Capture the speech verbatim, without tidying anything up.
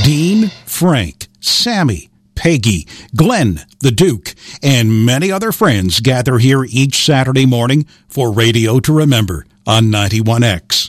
Dean, Frank, Sammy, Peggy, Glenn, the Duke, and many other friends gather here each Saturday morning for Radio to Remember on ninety-one X.